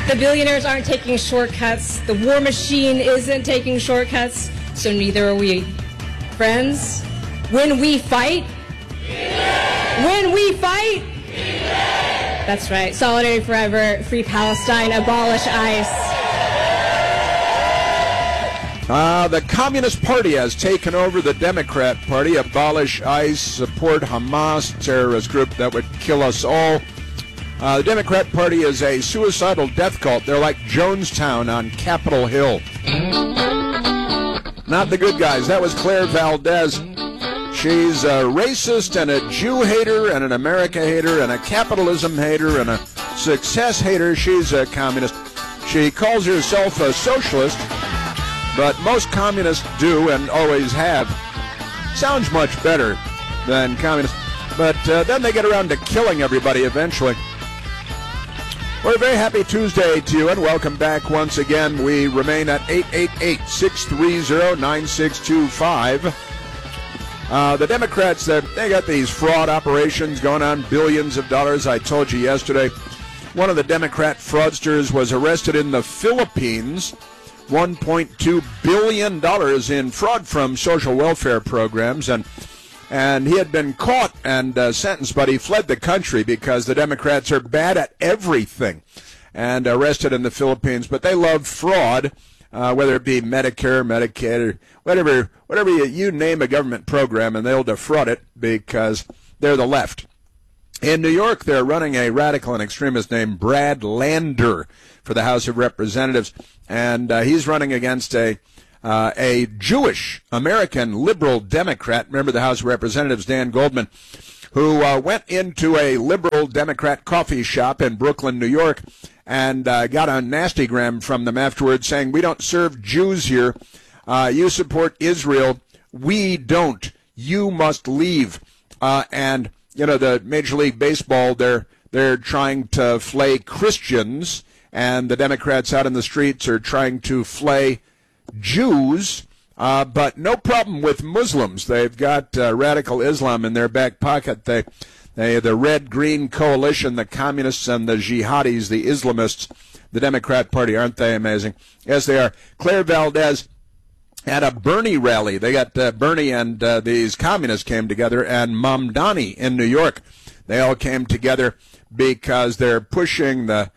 The billionaires aren't taking shortcuts. The war machine isn't taking shortcuts. So neither are we. Friends, when we fight, when we fight, that's right. Solidarity forever. Free Palestine. Abolish ICE. The Communist Party has taken over the Democrat Party. Abolish ICE, support Hamas, terrorist group that would kill us all. The Democrat Party is a suicidal death cult. They're like Jonestown on Capitol Hill. Not the good guys. That was Claire Valdez. She's a racist and a Jew hater and an America hater and a capitalism hater and a success hater. She's a communist. She calls herself a socialist, but most communists do and always have. Sounds much better than communist, but then they get around to killing everybody eventually. We're very happy Tuesday to you, and welcome back once again. We remain at 888-630-9625. The Democrats, they got these fraud operations going on, billions of dollars. I told you yesterday, one of the Democrat fraudsters was arrested in the Philippines. $1.2 billion in fraud from social welfare programs, and he had been caught and sentenced, but he fled the country because the Democrats are bad at everything, and arrested in the Philippines. But they love fraud, whether it be Medicare, Medicaid, or whatever you name a government program, and they'll defraud it because they're the left. In New York, they're running a radical and extremist named Brad Lander for the House of Representatives, and he's running against a Jewish American liberal Democrat, member of the House of Representatives, Dan Goldman, who went into a liberal Democrat coffee shop in Brooklyn, New York, and got a nastygram from them afterwards saying, "We don't serve Jews here. You support Israel. We don't. You must leave." And you know, the Major League Baseball, they're trying to flay Christians, and the Democrats out in the streets are trying to flay Jews, but no problem with Muslims. They've got radical Islam in their back pocket. The red-green coalition, the communists and the jihadis, the Islamists, the Democrat Party, aren't they amazing? Yes, they are. Claire Valdez at a Bernie rally. They got Bernie and these communists came together, and Mamdani in New York. They all came together because they're pushing the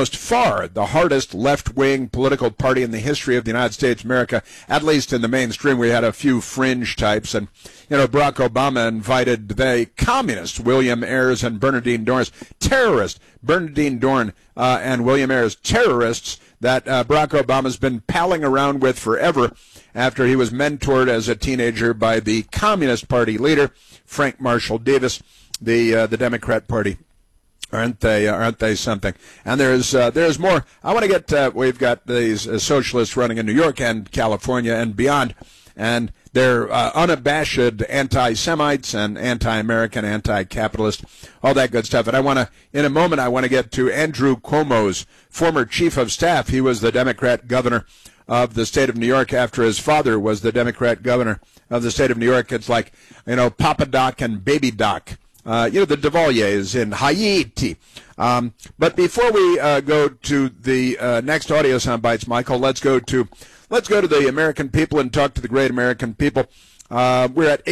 hardest left-wing political party in the history of the United States of America, at least in the mainstream. We had a few fringe types, and, you know, Barack Obama invited the communists, William Ayers and Bernardine Dohrn, terrorists, Bernardine Dohrn and William Ayers, terrorists that Barack Obama's been palling around with forever after he was mentored as a teenager by the Communist Party leader, Frank Marshall Davis, the Democrat Party. Aren't they something? And there's more. I want to get, we've got these socialists running in New York and California and beyond, and they're unabashed anti-Semites and anti-American, anti-capitalist, all that good stuff. And in a moment, I want to get to Andrew Cuomo's former chief of staff. He was the Democrat governor of the state of New York after his father was the Democrat governor of the state of New York. It's like, you know, Papa Doc and Baby Doc. The Duvaliers in Haiti. But before we go to the next audio sound bites, Michael, let's go to the American people and talk to the great American people. We're at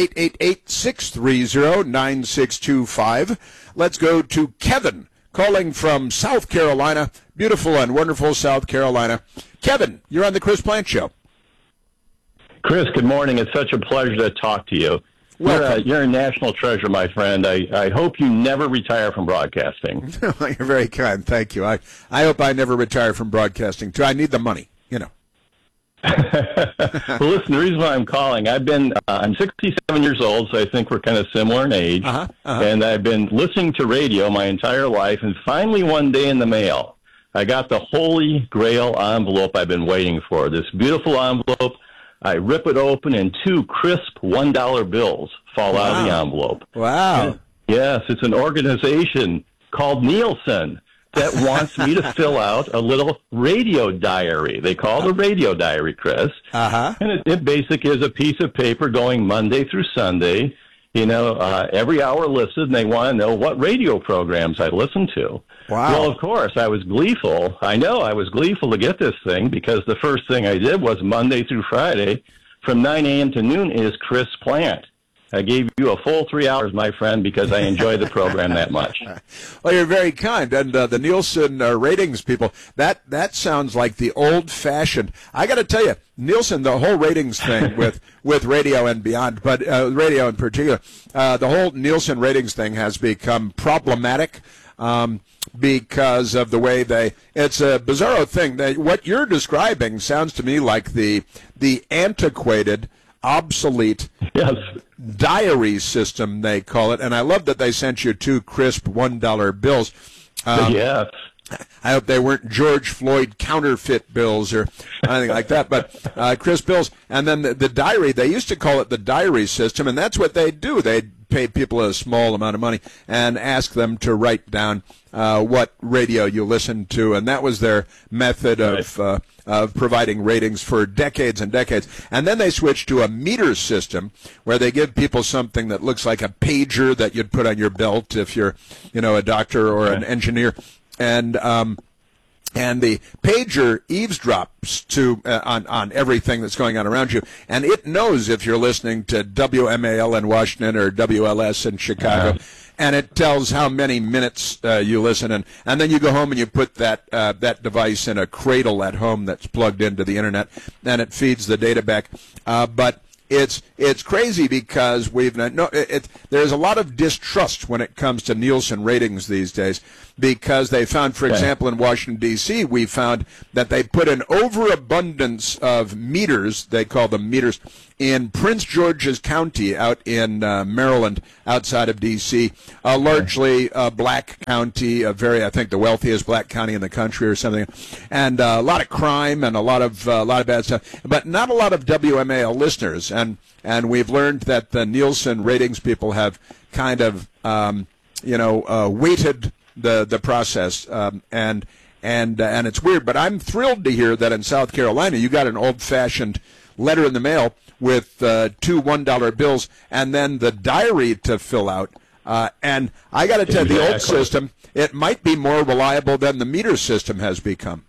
888-630-9625. Let's go to Kevin, calling from South Carolina, beautiful and wonderful South Carolina. Kevin, you're on the Chris Plante Show. Chris, good morning. It's such a pleasure to talk to you. You're a national treasure, my friend. I hope you never retire from broadcasting. You're very kind. Thank you. I hope I never retire from broadcasting, too. I need the money, you know. Well, listen, the reason why I'm calling, I'm 67 years old, so I think we're kind of similar in age. And I've been listening to radio my entire life, and finally one day in the mail, I got the Holy Grail envelope I've been waiting for, this beautiful envelope. I rip it open, and 2 crisp $1 bills fall out of the envelope. Wow. Yes, it's an organization called Nielsen that wants me to fill out a little radio diary. They call it a radio diary, Chris. And it basically is a piece of paper going Monday through Sunday. every hour listed, and they want to know what radio programs I listen to. Wow. Well, of course, I was gleeful. I know I was gleeful to get this thing because the first thing I did was Monday through Friday from 9 a.m. to noon is Chris Plant. I gave you a full 3 hours, my friend, because I enjoy the program that much. Well, you're very kind. And the Nielsen ratings people, that sounds like the old-fashioned. I got to tell you, Nielsen, the whole ratings thing with radio and beyond, but radio in particular, the whole Nielsen ratings thing has become problematic because of the way it's a bizarro thing. What you're describing sounds to me like the antiquated, obsolete diary system, they call it. And I love that they sent you 2 crisp $1 bills. Yes. I hope they weren't George Floyd counterfeit bills or anything like that, but crisp bills. And then the diary, they used to call it the diary system, and that's what they do. They'd pay people a small amount of money and ask them to write down what radio you listen to, and that was their method of providing ratings for decades and decades. And then they switched to a meter system where they give people something that looks like a pager that you'd put on your belt if you're, a doctor or an engineer. And the pager eavesdrops on everything that's going on around you, and it knows if you're listening to WMAL in Washington or WLS in Chicago, and it tells how many minutes you listen, and then you go home and you put that device in a cradle at home that's plugged into the internet, and it feeds the data back. But it's crazy because there's a lot of distrust when it comes to Nielsen ratings these days, because they found, for example, in Washington, D.C., we found that they put an overabundance of meters, they call them meters, in Prince George's County out in Maryland, outside of D.C., largely a black county, I think the wealthiest black county in the country or something, and a lot of crime and a lot of bad stuff, but not a lot of WMAL listeners. And we've learned that the Nielsen ratings people have kind of, weighted the process, and it's weird. But I'm thrilled to hear that in South Carolina you got an old-fashioned letter in the mail with 2 $1 bills and then the diary to fill out. And I got to tell you, the old system, it might be more reliable than the meter system has become.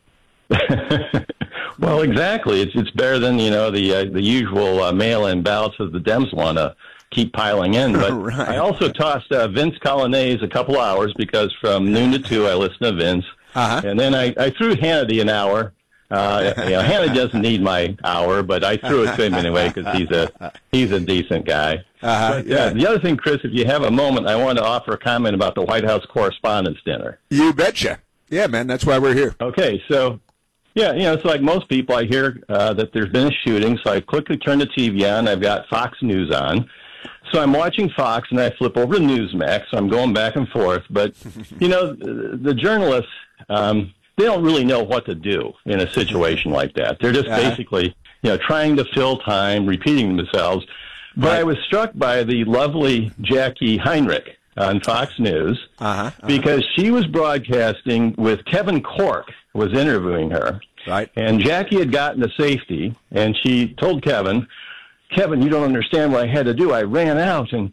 Well, exactly. It's better than the usual mail-in ballots that the Dems want to keep piling in. But right. I also tossed Vince Coglianese a couple hours because from noon to 2 I listen to Vince, and then I threw Hannity an hour. Hannity doesn't need my hour, but I threw it to him anyway because he's a decent guy. The other thing, Chris, if you have a moment, I want to offer a comment about the White House Correspondents' Dinner. You betcha. Yeah, man, that's why we're here. Okay, so. Yeah, it's like most people, I hear that there's been a shooting, so I quickly turn the TV on. I've got Fox News on. So I'm watching Fox, and I flip over to Newsmax, so I'm going back and forth. But, the journalists, they don't really know what to do in a situation like that. They're just basically, trying to fill time, repeating themselves. But I was struck by the lovely Jackie Heinrich on Fox News because she was broadcasting with Kevin Corke, was interviewing her. Right. And Jackie had gotten to safety, and she told Kevin, you don't understand what I had to do. I ran out, and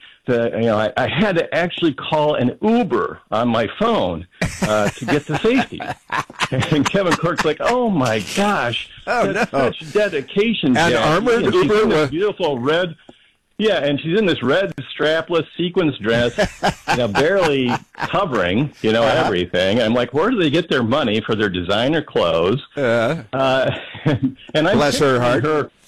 I had to actually call an Uber on my phone to get to safety. And Kevin Corke's like, oh, my gosh. That's such dedication, Jackie. And armored Uber with beautiful red... Yeah, and she's in this red strapless sequins dress, barely covering, everything. I'm like, where do they get their money for their designer clothes? And I'm bless her heart.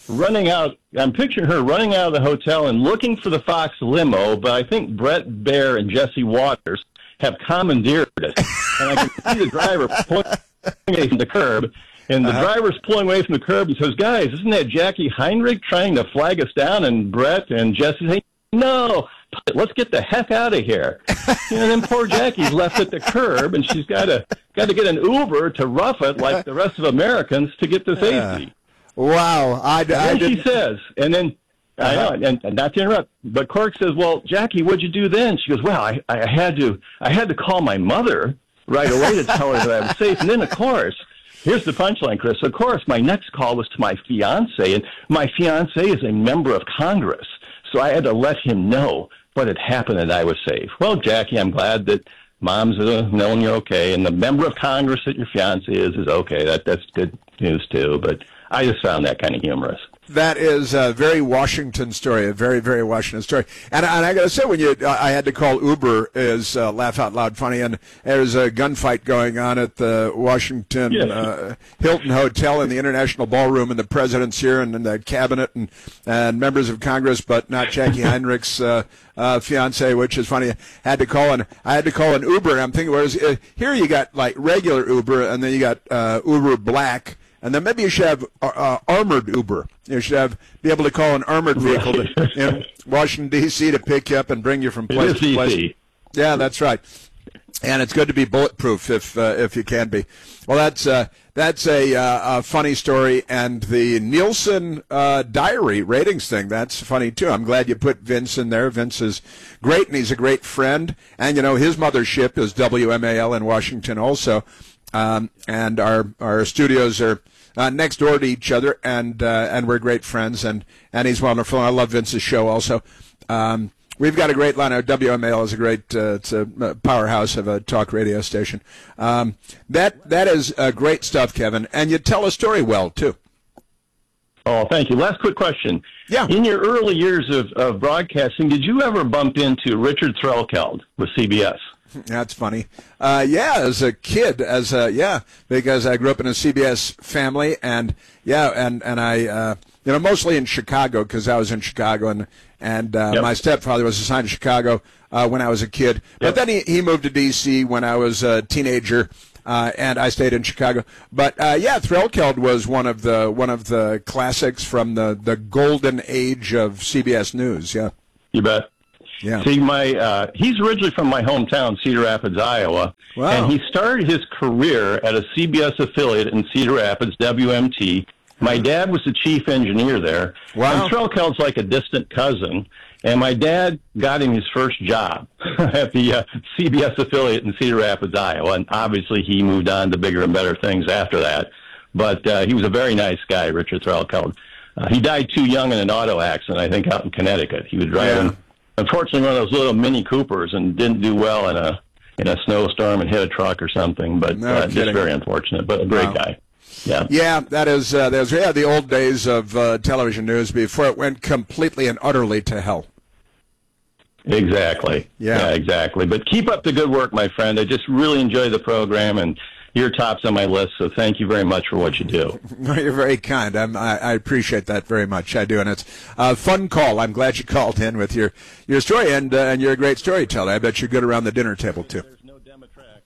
I'm picturing her running out of the hotel and looking for the Fox limo, but I think Brett Baer and Jesse Waters have commandeered it. And I can see the driver pulling away from the curb. And the driver's pulling away from the curb and says, guys, isn't that Jackie Heinrich trying to flag us down? And Brett and Jesse say, no, let's get the heck out of here. And then poor Jackie's left at the curb, and she's got to get an Uber to rough it like the rest of Americans to get to safety. Wow. She says, and then, I know, and not to interrupt, but Corke says, well, Jackie, what'd you do then? She goes, well, I had to call my mother right away to tell her that I was safe. And then, of course, here's the punchline, Chris. Of course, my next call was to my fiancé, and my fiancé is a member of Congress. So I had to let him know what had happened and I was safe. Well, Jackie, I'm glad that Mom's knowing you're okay, and the member of Congress that your fiance is okay. That's good news, too. But I just found that kind of humorous. That is a very Washington story, a very, very Washington story. And I got to say, I had to call Uber is laugh out loud funny, and there's a gunfight going on at the Washington Hilton Hotel in the International Ballroom, and the president's here, and the cabinet, and members of Congress, but not Jackie Heinrich's fiance, which is funny. I had to call an Uber, and I'm thinking, here you got like regular Uber, and then you got Uber Black. And then maybe you should have armored Uber. You should be able to call an armored vehicle in Washington, D.C. to pick you up and bring you from place to place. Yeah, that's right. And it's good to be bulletproof if you can be. Well, that's a funny story. And the Nielsen diary ratings thing, that's funny, too. I'm glad you put Vince in there. Vince is great, and he's a great friend. And, his mothership is WMAL in Washington also. And our studios are next door to each other, and we're great friends, and he's wonderful. And I love Vince's show also. We've got a great line. WMAL is a great, it's a powerhouse of a talk radio station. That is great stuff, Kevin, and you tell a story well, too. Oh, thank you. Last quick question. Yeah. In your early years of broadcasting, did you ever bump into Richard Threlkeld with CBS? That's funny. As a kid, because I grew up in a CBS family, and I, mostly in Chicago, because I was in Chicago, and my stepfather was assigned to Chicago when I was a kid. But then he moved to D.C. when I was a teenager, and I stayed in Chicago. But Threlkeld was one of the classics from the golden age of CBS News. Yeah, you bet. Yeah. See, he's originally from my hometown, Cedar Rapids, Iowa, wow. And he started his career at a CBS affiliate in Cedar Rapids, WMT. My dad was the chief engineer there. Wow. And Threlkeld's like a distant cousin, and my dad got him his first job at the CBS affiliate in Cedar Rapids, Iowa, and obviously he moved on to bigger and better things after that. But he was a very nice guy, Richard Threlkeld. He died too young in an auto accident, I think, out in Connecticut. He was driving... Unfortunately, one of those little Mini Coopers, and didn't do well in a snowstorm and hit a truck or something. But just very unfortunate. But a great guy. Yeah. Yeah, that is the old days of television news before it went completely and utterly to hell. Exactly. Yeah, exactly. But keep up the good work, my friend. I just really enjoy the program, and you're tops on my list, so thank you very much for what you do. You're very kind. I appreciate that very much. I do, and it's a fun call. I'm glad you called in with your story, and you're a great storyteller. I bet you're good around the dinner table, too. There's no Democrats.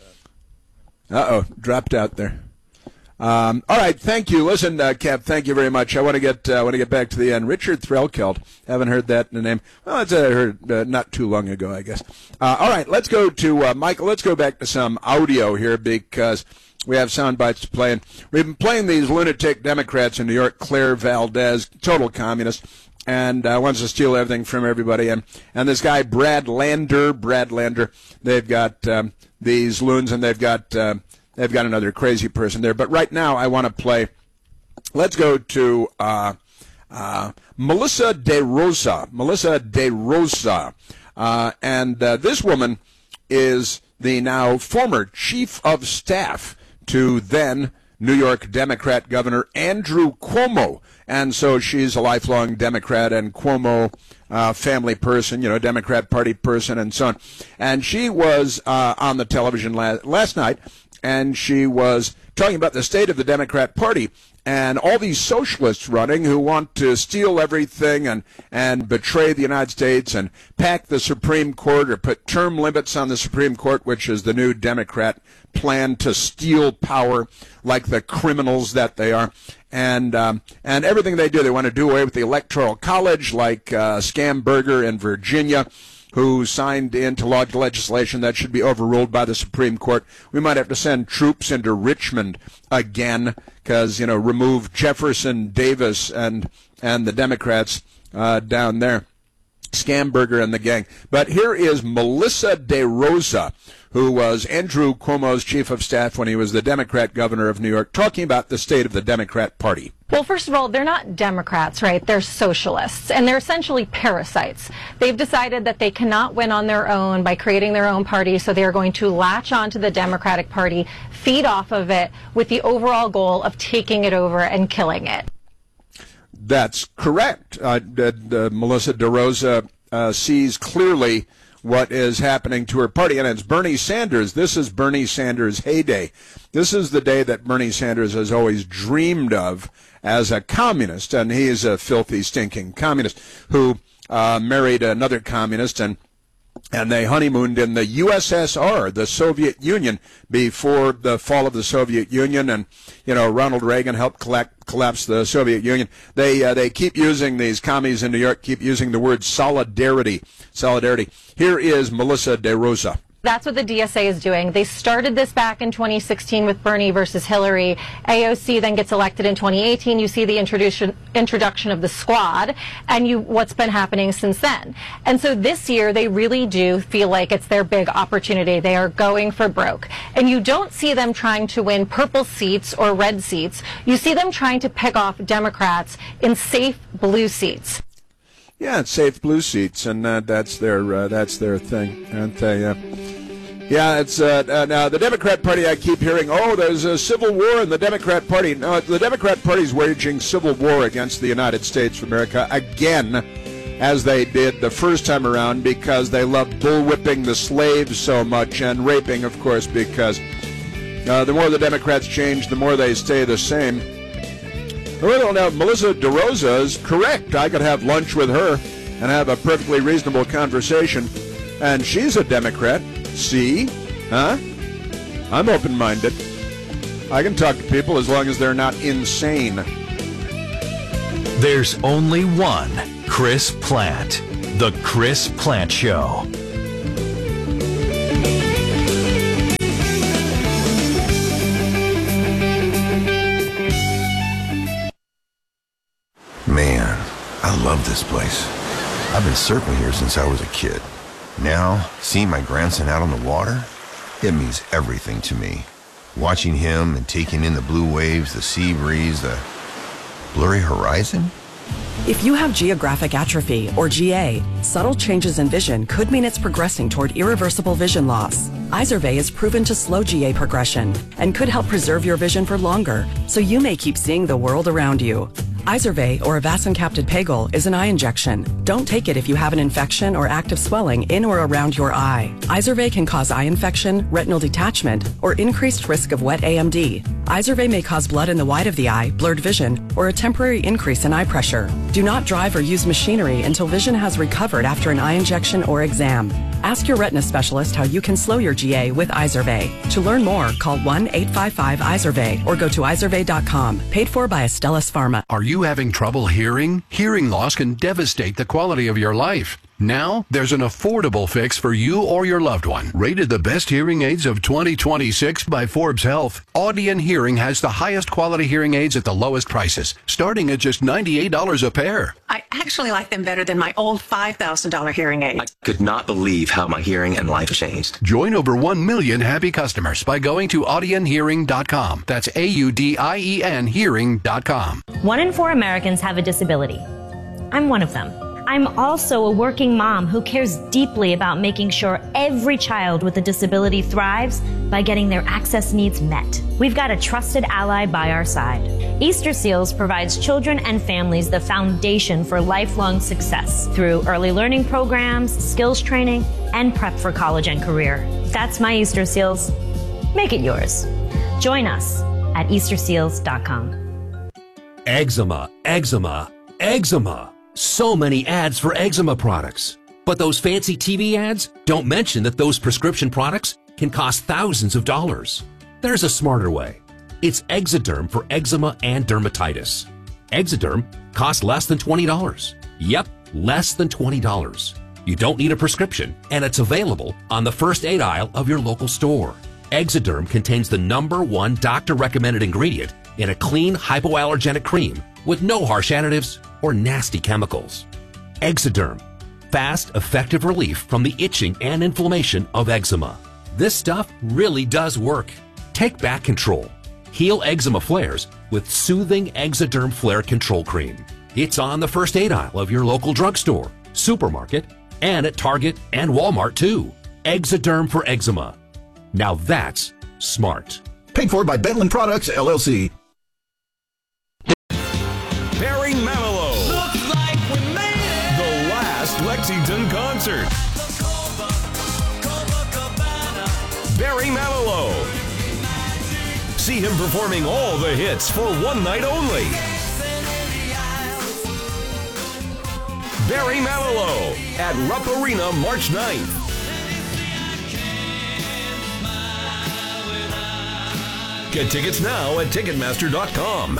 Dropped out there. All right, thank you. Listen, Cap, thank you very much. I want to get back to the end. Richard Threlkeld. Haven't heard that in the name. Well, I heard not too long ago, I guess. All right, let's go to Michael. Let's go back to some audio here because we have sound bites to play. And we've been playing these lunatic Democrats in New York. Claire Valdez, total communist, and wants to steal everything from everybody. And this guy Brad Lander. They've got these loons, and they've got another crazy person there. But right now, I want to play. Let's go to Melissa DeRosa. And this woman is the now former chief of staff to then New York Democrat Governor Andrew Cuomo. And so she's a lifelong Democrat and Cuomo family person, Democrat Party person and so on. And she was on the television last night, and she was talking about the state of the Democrat Party and all these socialists running who want to steal everything and betray the United States and pack the Supreme Court or put term limits on the Supreme Court, which is the new Democrat plan to steal power like the criminals that they are. And everything they do, they want to do away with the Electoral College, like Scamberger in Virginia, who signed into law legislation that should be overruled by the Supreme Court. We might have to send troops into Richmond again because, remove Jefferson Davis and the Democrats down there. Scamberger and the gang. But here is Melissa DeRosa, who was Andrew Cuomo's chief of staff when he was the Democrat governor of New York, talking about the state of the Democrat Party. Well, first of all, they're not Democrats, right? They're socialists, and they're essentially parasites. They've decided that they cannot win on their own by creating their own party, so they are going to latch onto the Democratic Party, feed off of it, with the overall goal of taking it over and killing it. That's correct. Melissa DeRosa sees clearly what is happening to her party, and it's Bernie Sanders. This is Bernie Sanders' heyday. This is the day that Bernie Sanders has always dreamed of as a communist, and he is a filthy, stinking communist who married another communist, and they honeymooned in the USSR, the Soviet Union, before the fall of the Soviet Union. And, Ronald Reagan helped collapse the Soviet Union. They keep using, these commies in New York keep using the word solidarity. Solidarity. Here is Melissa DeRosa. That's what the DSA is doing. They started this back in 2016 with Bernie versus Hillary. AOC then gets elected in 2018. You see the introduction of the squad and what's been happening since then. And so this year, they really do feel like it's their big opportunity. They are going for broke. And you don't see them trying to win purple seats or red seats. You see them trying to pick off Democrats in safe blue seats. Yeah, it's safe blue seats, and that's their thing, aren't they? Yeah, it's now the Democrat Party. I keep hearing, there's a civil war in the Democrat Party. No, the Democrat Party is waging civil war against the United States of America again, as they did the first time around, because they love bullwhipping the slaves so much, and raping, of course, because the more the Democrats change, the more they stay the same. Well, now, Melissa DeRosa is correct. I could have lunch with her and have a perfectly reasonable conversation. And she's a Democrat. See? Huh? I'm open-minded. I can talk to people as long as they're not insane. There's only one Chris Plante. The Chris Plante Show. Man, I love this place. I've been surfing here since I was a kid. Now, seeing my grandson out on the water, it means everything to me. Watching him and taking in the blue waves, the sea breeze, the blurry horizon. If you have geographic atrophy, or GA, subtle changes in vision could mean it's progressing toward irreversible vision loss. Izervay is proven to slow GA progression and could help preserve your vision for longer, so you may keep seeing the world around you. Izervay, or avacincaptad pegol, is an eye injection. Don't take it if you have an infection or active swelling in or around your eye. Izervay can cause eye infection, retinal detachment, or increased risk of wet AMD. Izervay may cause blood in the white of the eye, blurred vision, or a temporary increase in eye pressure. Do not drive or use machinery until vision has recovered after an eye injection or exam. Ask your retina specialist how you can slow your GA with Izervay. To learn more, call 1-855-IZERVAY or go to izervay.com. Paid for by Astellas Pharma. Are you having trouble hearing? Hearing loss can devastate the quality of your life. Now, there's an affordable fix for you or your loved one. Rated the best hearing aids of 2026 by Forbes Health, Audion Hearing has the highest quality hearing aids at the lowest prices, starting at just $98 a pair. I actually like them better than my old $5,000 hearing aid. I could not believe how my hearing and life changed. Join over 1 million happy customers by going to audionhearing.com. That's AUDIEN hearing.com. 1 in 4 Americans have a disability. I'm one of them. I'm also a working mom who cares deeply about making sure every child with a disability thrives by getting their access needs met. We've got a trusted ally by our side. Easter Seals provides children and families the foundation for lifelong success through early learning programs, skills training, and prep for college and career. That's my Easter Seals. Make it yours. Join us at easterseals.com. Eczema, eczema, eczema. So many ads for eczema products. But those fancy TV ads don't mention that those prescription products can cost thousands of dollars. There's a smarter way. It's Exoderm for eczema and dermatitis. Exoderm costs less than $20. Yep, less than $20. You don't need a prescription, and it's available on the first aid aisle of your local store. Exoderm contains the #1 doctor-recommended ingredient in a clean hypoallergenic cream with no harsh additives or nasty chemicals. Exoderm, fast, effective relief from the itching and inflammation of eczema. This stuff really does work. Take back control. heal eczema flares with soothing Exoderm Flare Control Cream. It's on the first aid aisle of your local drugstore, supermarket, and at Target and Walmart too. Exoderm for eczema. Now that's smart. Paid for by Bentland Products, LLC. Barry Manilow. Looks like we made it. The last Lexington concert. Barry Manilow. See him performing all the hits for one night only. Barry Manilow at Rupp Arena March 9th. Get tickets now at Ticketmaster.com.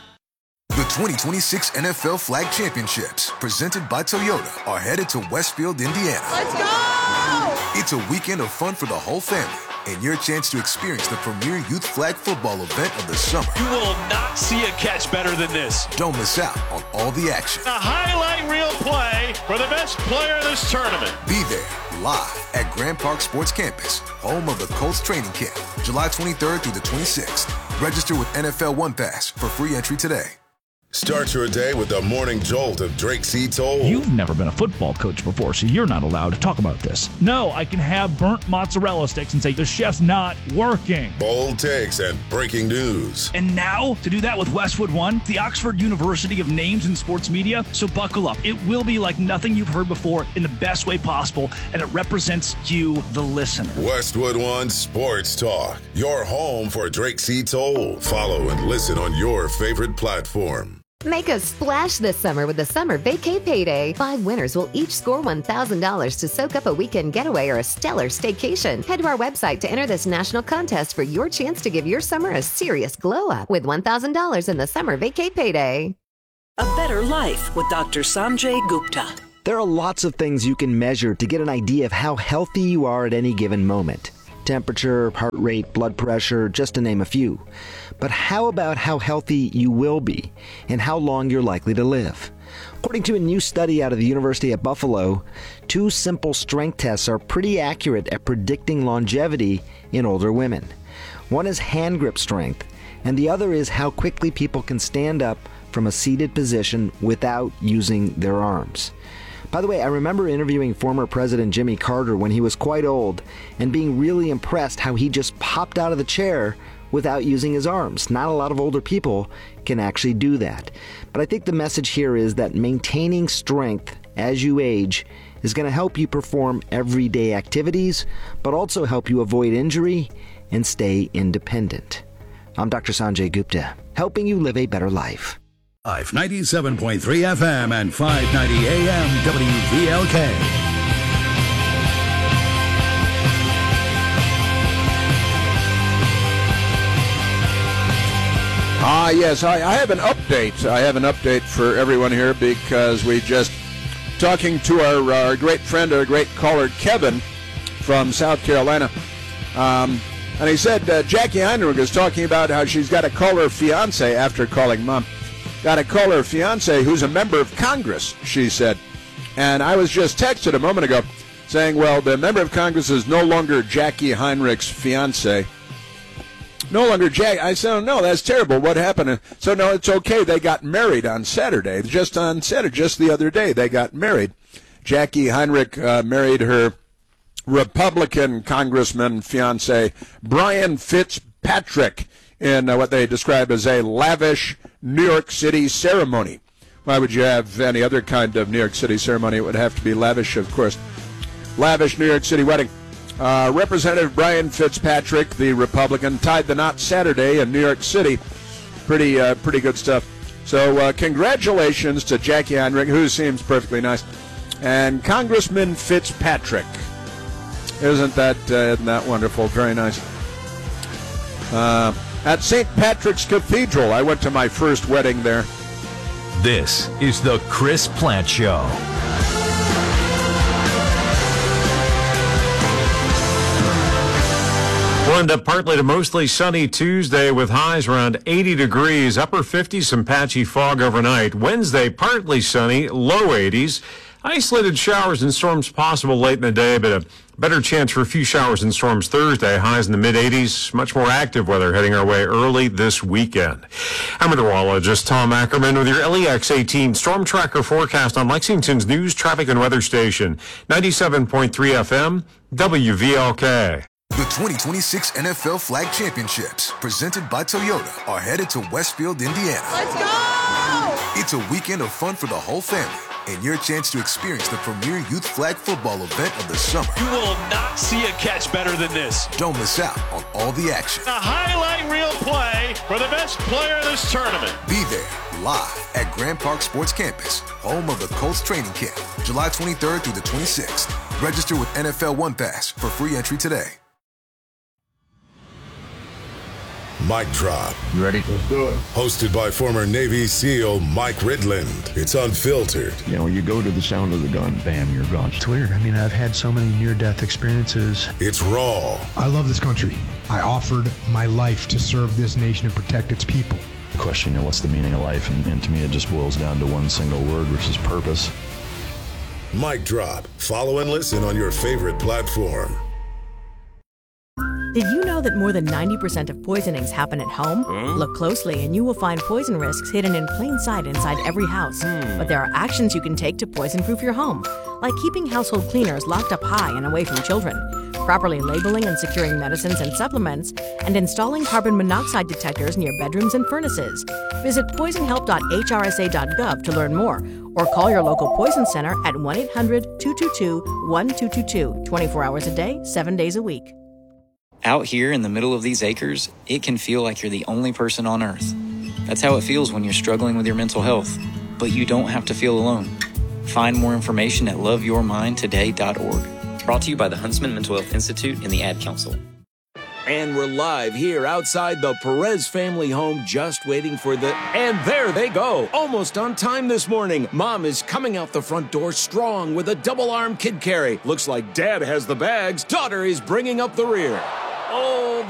The 2026 NFL Flag Championships, presented by Toyota, are headed to Westfield, Indiana. Let's go! It's a weekend of fun for the whole family and your chance to experience the premier youth flag football event of the summer. You will not see a catch better than this. Don't miss out on all the action. A highlight reel play for the best player in this tournament. Be there live at Grand Park Sports Campus, home of the Colts training camp, July 23rd through the 26th. Register with NFL One Pass for free entry today. Start your day with the morning jolt of Drake C. Toll. You've never been a football coach before, so you're not allowed to talk about this. No, I can have burnt mozzarella sticks and say the chef's not working. Bold takes and breaking news. And now, to do that with Westwood One, the Oxford University of Names in Sports Media, so buckle up. It will be like nothing you've heard before in the best way possible, and it represents you, the listener. Westwood One Sports Talk, your home for Drake C. Toll. Follow and listen on your favorite platform. Make a splash this summer with the Summer Vacay Payday. 5 winners will each score $1,000 to soak up a weekend getaway or a stellar staycation. Head to our website to enter this national contest for your chance to give your summer a serious glow up with $1,000 in the Summer Vacay Payday. A better life with Dr. Sanjay Gupta. There are lots of things you can measure to get an idea of how healthy you are at any given moment. Temperature, heart rate, blood pressure, just to name a few. But how about how healthy you will be and how long you're likely to live? According to a new study out of the University at Buffalo, 2 simple strength tests are pretty accurate at predicting longevity in older women. One is hand grip strength, and the other is how quickly people can stand up from a seated position without using their arms. By the way, I remember interviewing former President Jimmy Carter when he was quite old and being really impressed how he just popped out of the chair without using his arms. Not a lot of older people can actually do that. But I think the message here is that maintaining strength as you age is going to help you perform everyday activities, but also help you avoid injury and stay independent. I'm Dr. Sanjay Gupta, helping you live a better life. 97.3 FM and 590 AM WVLK. Yes, I have an update. I have an update for everyone here because we just talking to our great friend, our great caller, Kevin from South Carolina. And he said Jackie Heinrich is talking about how she's got to call her fiance after calling Mom. Got to call her fiance who's a member of Congress, she said. And I was just texted a moment ago saying, well, the member of Congress is no longer Jackie Heinrich's fiance. No longer Jack. I said, oh, no, that's terrible. What happened? So, no, it's okay. They got married on Saturday. Just the other day, they got married. Jackie Heinrich married her Republican Congressman fiance, Brian Fitzpatrick, in what they describe as a lavish New York City ceremony. Why would you have any other kind of New York City ceremony? It would have to be lavish, of course. Lavish New York City wedding. Representative Brian Fitzpatrick, the Republican, tied the knot Saturday in New York City. Pretty good stuff. So congratulations to Jackie Heinrich, who seems perfectly nice, and Congressman Fitzpatrick. Isn't that wonderful? Very nice. At St. Patrick's Cathedral, I went to my first wedding there. This is the Chris Plant Show. We'll end up partly to mostly sunny Tuesday with highs around 80 degrees, upper 50s, some patchy fog overnight. Wednesday, partly sunny, low 80s. Isolated showers and storms possible late in the day, but a Better chance for a few showers and storms Thursday. Highs in the mid-80s. Much more active weather heading our way early this weekend. I'm meteorologist Tom Ackerman with your LEX 18 Storm Tracker forecast on Lexington's news, traffic, and weather station. 97.3 FM, WVLK. The 2026 NFL Flag Championships, presented by Toyota, are headed to Westfield, Indiana. Let's go! It's a weekend of fun for the whole family, and your chance to experience the premier youth flag football event of the summer. You will not see a catch better than this. Don't miss out on all the action. A highlight reel play for the best player of this tournament. Be there live at Grand Park Sports Campus, home of the Colts training camp, July 23rd through the 26th. Register with NFL One Pass for free entry today. Mic Drop. You ready? Let's do it. Hosted by former Navy SEAL Mike Ridland. It's unfiltered. You know, you go to the sound of the gun, bam, you're gone. It's weird. I mean, I've had so many near-death experiences. It's raw. I love this country. I offered my life to serve this nation and protect its people. The question, you know, what's the meaning of life? And to me, it just boils down to one single word, which is purpose. Mic Drop. Follow and listen on your favorite platform. Did you know that more than 90% of poisonings happen at home? Look closely and you will find poison risks hidden in plain sight inside every house. But there are actions you can take to poison-proof your home, like keeping household cleaners locked up high and away from children, properly labeling and securing medicines and supplements, and installing carbon monoxide detectors near bedrooms and furnaces. Visit poisonhelp.hrsa.gov to learn more, or call your local poison center at 1-800-222-1222, 24 hours a day, 7 days a week. Out here in the middle of these acres, it can feel like you're the only person on Earth. That's how it feels when you're struggling with your mental health. But you don't have to feel alone. Find more information at loveyourmindtoday.org. Brought to you by the Huntsman Mental Health Institute and the Ad Council. And we're live here outside the Perez family home, just waiting for the... And there they go, almost on time this morning. Mom is coming out the front door strong with a double-arm kid carry. Looks like Dad has the bags. Daughter is bringing up the rear. Oh,